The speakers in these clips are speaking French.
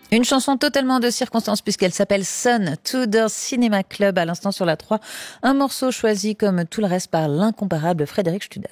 Une chanson totalement de circonstance puisqu'elle s'appelle Sun, Tudor Cinema Club, à l'instant sur la 3. Un morceau choisi comme tout le reste par l'incomparable Frédéric Studer.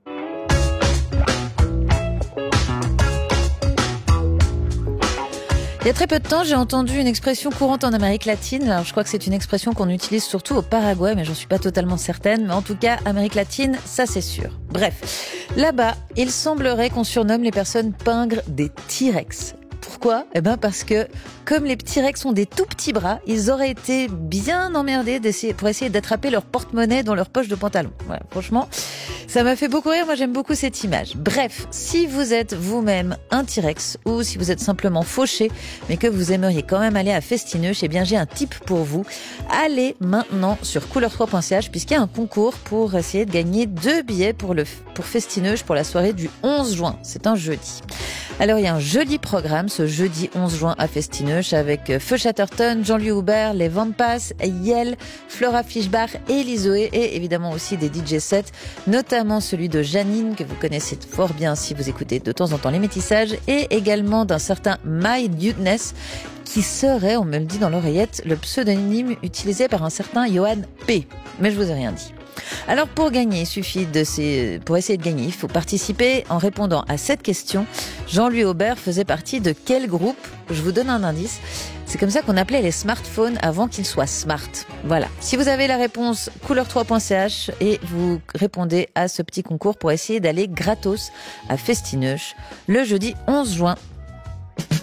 Il y a très peu de temps, j'ai entendu une expression courante en Amérique latine. Alors, je crois que c'est une expression qu'on utilise surtout au Paraguay, mais j'en suis pas totalement certaine. Mais en tout cas, Amérique latine, ça c'est sûr. Bref, là-bas, il semblerait qu'on surnomme les personnes pingres des T-Rex. Pourquoi ? Parce que, comme les petits Rex ont des tout petits bras, ils auraient été bien emmerdés pour essayer d'attraper leur porte-monnaie dans leur poche de pantalon. Voilà, franchement, ça m'a fait beaucoup rire. Moi, j'aime beaucoup cette image. Bref, si vous êtes vous-même un T-Rex ou si vous êtes simplement fauché, mais que vous aimeriez quand même aller à Festineuch, eh bien, j'ai un tip pour vous. Allez maintenant sur couleur3.ch puisqu'il y a un concours pour essayer de gagner 2 billets pour Festineuch pour la soirée du 11 juin. C'est un jeudi. Alors, il y a un joli programme ce jeudi 11 juin à Festineuch avec Feu Chatterton, Jean-Louis Aubert, les Vampas, Yel, Flora Fischbach et Lizoé et évidemment aussi des DJ sets, notamment celui de Janine que vous connaissez fort bien si vous écoutez de temps en temps les métissages et également d'un certain My Dudeness qui serait, on me le dit dans l'oreillette, le pseudonyme utilisé par un certain Johan P. Mais je vous ai rien dit. Alors pour gagner, pour essayer de gagner, il faut participer en répondant à cette question. Jean-Louis Aubert faisait partie de quel groupe ? Je vous donne un indice. C'est comme ça qu'on appelait les smartphones avant qu'ils soient smart. Voilà. Si vous avez la réponse, couleur3.ch et vous répondez à ce petit concours pour essayer d'aller gratos à Festineuch le jeudi 11 juin.